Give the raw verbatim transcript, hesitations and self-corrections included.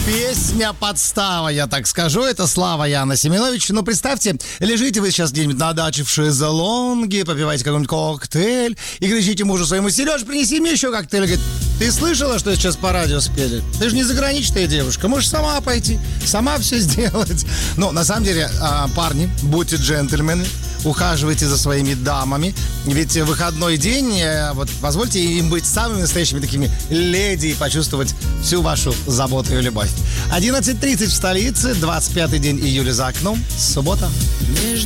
Песня «Подстава», я так скажу, это Слава Яна Семенович. Ну, представьте, лежите вы сейчас где-нибудь на даче в шезлонге, попиваете какой-нибудь коктейль и кричите мужу своему: Сереж, принеси мне еще коктейль. Говорит: ты слышала, что сейчас по радио спели? Ты же не заграничная девушка, можешь сама пойти, сама все сделать. Но на самом деле, парни, будьте джентльмены, ухаживайте за своими дамами, ведь выходной день, вот позвольте им быть самыми настоящими такими леди и почувствовать всю вашу заботу и любовь. одиннадцать тридцать в столице, двадцать пятый день июля за окном, суббота.